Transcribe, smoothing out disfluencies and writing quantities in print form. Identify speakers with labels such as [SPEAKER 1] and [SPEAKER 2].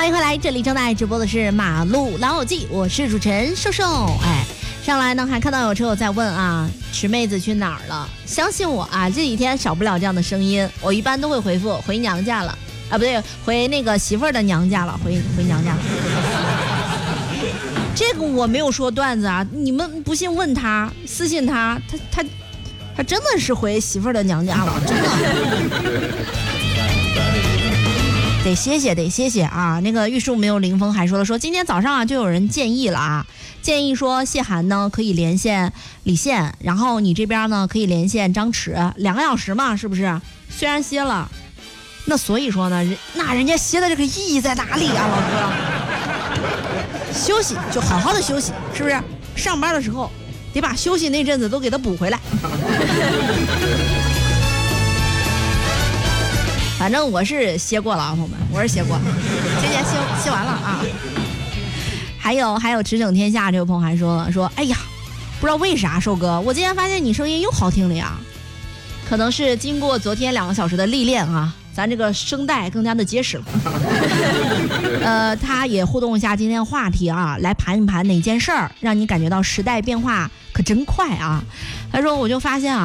[SPEAKER 1] 欢迎回来，这里正在直播的是马路老友记，我是主持人瘦瘦。上来呢还看到有车友在问啊，池妹子去哪儿了？相信我啊，这几天少不了这样的声音，我一般都会回复回娘家了啊，不对，回那个媳妇儿的娘家了，回娘家了。这个我没有说段子啊，你们不信问他，私信他，他真的是回媳妇儿的娘家了，真的。得歇歇啊！那个玉树没有凌风还说今天早上啊就有人建议了啊，建议说谢涵呢可以连线李现，然后你这边呢可以连线张弛，2个小时嘛，是不是？虽然歇了，那所以说呢，那人家歇的这个意义在哪里啊，老哥？休息就好好的休息，是不是？上班的时候得把休息那阵子都给他补回来。反正我是歇过了啊，朋友们，我是歇过了，今年歇完了啊。还有驰骋天下这位朋友还说了，哎呀，不知道为啥瘦哥，我今天发现你声音又好听了呀，可能是经过昨天2个小时的历练啊，咱这个声带更加的结实了。他也互动一下今天话题啊，来盘一盘哪件事儿让你感觉到时代变化可真快啊。他说我就发现啊。